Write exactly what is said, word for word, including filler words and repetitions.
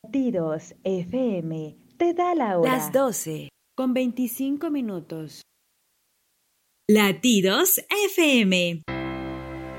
Latidos F M te da la hora. Las doce, con veinticinco minutos. Latidos F M.